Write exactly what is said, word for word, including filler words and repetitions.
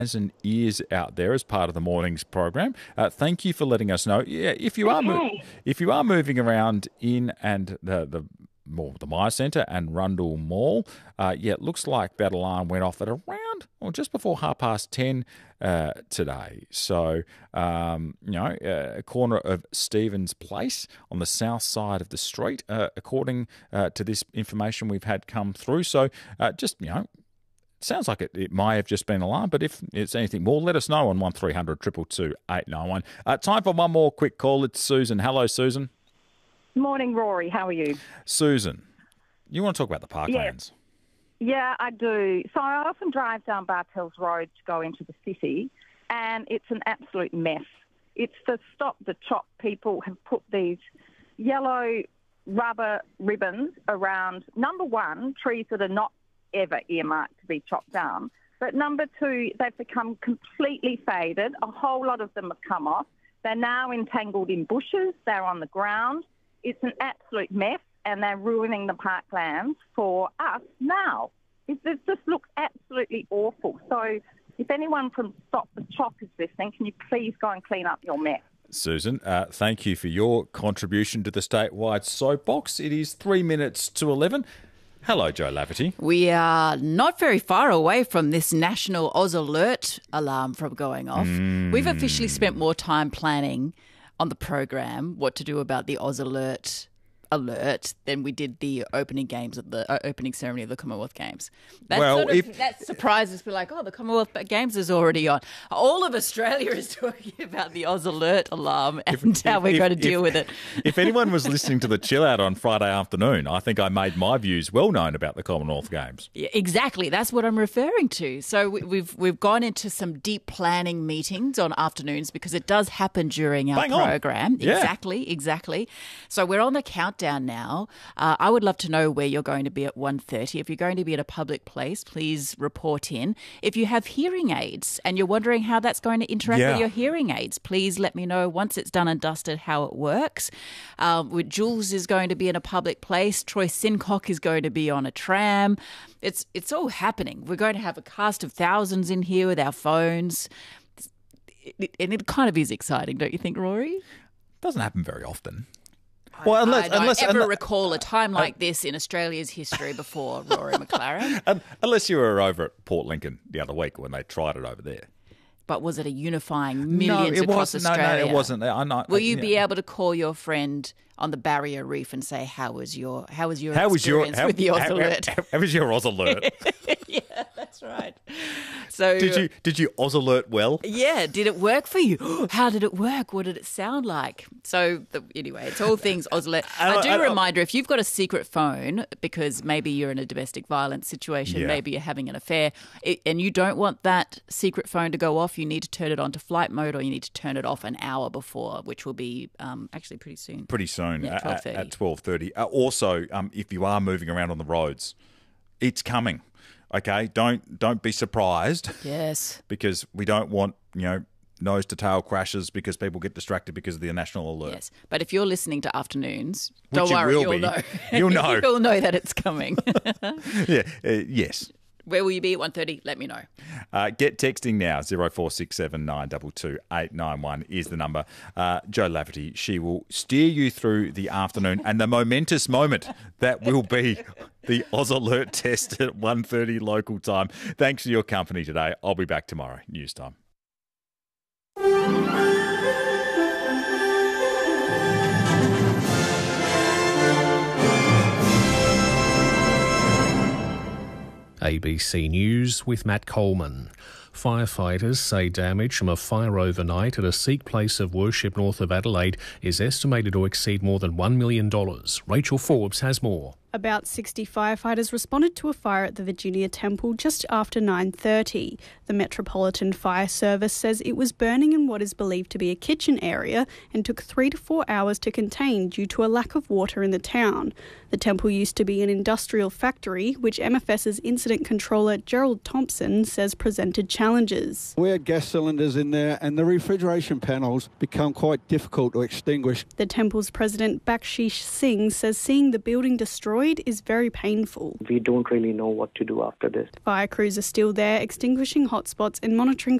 and ears out there as part of the morning's program. Uh, thank you for letting us know. Yeah, if you are mo- if you are moving around in and the the well, the Myer Centre and Rundle Mall, uh, yeah, it looks like that alarm went off at around or just before half past ten uh, today. So, um, you know, uh, a corner of Stevens Place on the south side of the street, uh, according uh, to this information we've had come through. So, uh, just you know. Sounds like it, it may have just been alarm, but if it's anything more, let us know on one three hundred two two two eight nine one. Uh, time for one more quick call. It's Susan. Hello, Susan. Morning, Rory. How are you? Susan, you want to talk about the parklands? Yeah, yeah I do. So I often drive down Bartels Road to go into the city, and it's an absolute mess. It's the Stop the Chop people have put these yellow rubber ribbons around, number one, trees that are not ever earmarked to be chopped down. But number two, they've become completely faded. A whole lot of them have come off. They're now entangled in bushes. They're on the ground. It's an absolute mess, and they're ruining the parklands for us now. It, it just looks absolutely awful. So if anyone from Stop the Chop is listening, can you please go and clean up your mess? Susan, uh, thank you for your contribution to the statewide soapbox. It is three minutes to eleven. Hello, Jo Laverty. We are not very far away from this national Oz Alert alarm from going off. Mm. We've officially spent more time planning on the program what to do about the Oz Alert alert than we did the opening games of the uh, opening ceremony of the Commonwealth Games. That well, sort of, if, that surprises me, like, oh, the Commonwealth Games is already on. All of Australia is talking about the Oz Alert alarm and if, how if, we're if, going to deal if, with it. If anyone was listening to the Chill Out on Friday afternoon, I think I made my views well known about the Commonwealth Games. Yeah, exactly. That's what I'm referring to. So we, we've we've gone into some deep planning meetings on afternoons because it does happen during our Bang program. On. Yeah. Exactly, exactly. So we're on the countdown now. Uh, I would love to know where you're going to be at one thirty. If you're going to be at a public place, please report in. If you have hearing aids and you're wondering how that's going to interact yeah. with your hearing aids, please let me know once it's done and dusted how it works. Um, with Jules is going to be in a public place. Troy Sincock is going to be on a tram. It's it's all happening. We're going to have a cast of thousands in here with our phones. It, and it kind of is exciting, don't you think, Rory? Doesn't happen very often. Well, unless, I don't unless, ever unless, recall a time like uh, this in Australia's history before, Rory McLaren. Um, unless you were over at Port Lincoln the other week when they tried it over there. But was it a unifying millions no, it across wasn't. Australia? No, no, it wasn't. I'm not, Will you yeah. be able to call your friend on the Barrier Reef and say, how was your how was your how was your, experience how, with the Oz how, Alert? How, how was your Oz Alert? Yeah, that's right. So did you did you Oz Alert well? Yeah, did it work for you? How did it work? What did it sound like? So the, anyway, it's all things Oz Alert. I, I do I, I, reminder, if you've got a secret phone because maybe you're in a domestic violence situation, yeah. maybe you're having an affair, it, and you don't want that secret phone to go off, you need to turn it on to flight mode or you need to turn it off an hour before, which will be um, actually pretty soon. Pretty soon yeah, at, at twelve thirty. Uh, also, um, if you are moving around on the roads, it's coming. Okay, don't don't be surprised. Yes, because we don't want you know nose to tail crashes because people get distracted because of the national alert. Yes, but if you're listening to afternoons, Which don't worry, will you'll be. know. You'll know. You'll know that it's coming. yeah. Uh, yes. Where will you be at one thirty? Let me know. Uh, get texting now. zero four six seven nine two two eight nine one is the number. Uh, Jo Laverty, she will steer you through the afternoon and the momentous moment that will be the Oz Alert test at one thirty local time. Thanks for your company today. I'll be back tomorrow. News time. A B C News with Matt Coleman. Firefighters say damage from a fire overnight at a Sikh place of worship north of Adelaide is estimated to exceed more than one million dollars. Rachel Forbes has more. About sixty firefighters responded to a fire at the Virginia Temple just after nine thirty. The Metropolitan Fire Service says it was burning in what is believed to be a kitchen area and took three to four hours to contain due to a lack of water in the town. The temple used to be an industrial factory, which M F S's incident controller Gerald Thompson says presented challenges. challenges. We had gas cylinders in there and the refrigeration panels become quite difficult to extinguish. The temple's president, Bakshish Singh, says seeing the building destroyed is very painful. We don't really know what to do after this. Fire crews are still there, extinguishing hotspots and monitoring